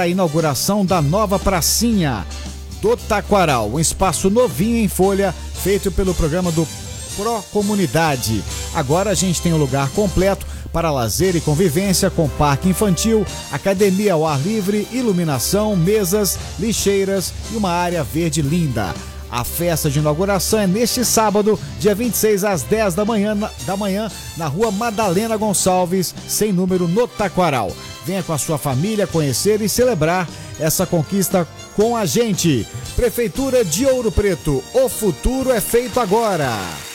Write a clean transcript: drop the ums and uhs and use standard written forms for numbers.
A inauguração da nova pracinha do Taquaral, um espaço novinho em folha, feito pelo programa do Pro Comunidade. Agora a gente tem um lugar completo para lazer e convivência, com parque infantil, academia ao ar livre, iluminação, mesas, lixeiras e uma área verde linda. A festa de inauguração é neste sábado, dia 26, às 10 da manhã, na rua Madalena Gonçalves, sem número, no Taquaral. Venha com a sua família conhecer e celebrar essa conquista com a gente. Prefeitura de Ouro Preto, o futuro é feito agora.